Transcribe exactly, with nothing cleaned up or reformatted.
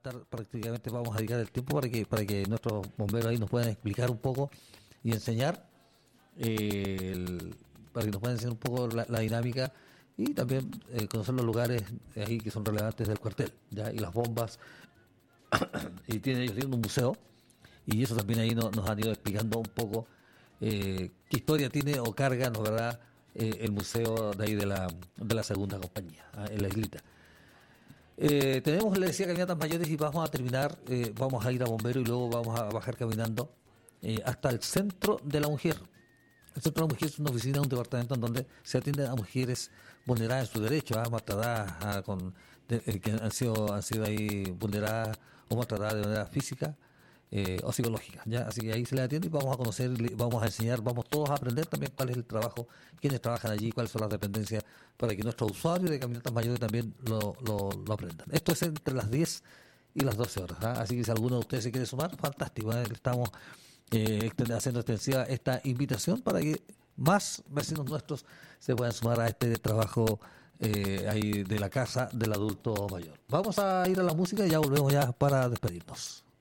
estar prácticamente, vamos a dedicar el tiempo para que para que nuestros bomberos ahí nos puedan explicar un poco y enseñar, eh, el- para que nos puedan enseñar un poco la, la dinámica y también eh, conocer los lugares ahí que son relevantes del cuartel, ¿ya? Y las bombas, y tienen, ellos tienen un museo, y eso también ahí no- nos han ido explicando un poco eh, qué historia tiene o carga, ¿no, verdad? Eh, el museo de ahí de la, de la segunda compañía, ¿ah? En la islita. Eh, tenemos, le decía, caminatas mayores y vamos a terminar, eh, vamos a ir a Bombero y luego vamos a bajar caminando eh, hasta el centro de la mujer. El centro de la mujer es una oficina, un departamento en donde se atiende a mujeres vulneradas en sus derechos, ¿ah? Maltratadas, ¿ah? Con, de- eh, que han sido, han sido ahí vulneradas o maltratadas de manera física, eh, o psicológica, ¿ya? Así que ahí se les atiende y vamos a conocer, le- vamos a enseñar, vamos todos a aprender también cuál es el trabajo, quiénes trabajan allí, cuáles son las dependencias, para que nuestros usuarios de caminatas mayores también lo, lo, lo aprendan. Esto es entre las diez y las doce horas, ¿ah? Así que si alguno de ustedes se quiere sumar, fantástico, ¿eh? Estamos eh, extend- haciendo extensiva esta invitación para que más vecinos nuestros se puedan sumar a este trabajo eh, ahí de la casa del adulto mayor. Vamos a ir a la música y ya volvemos ya para despedirnos.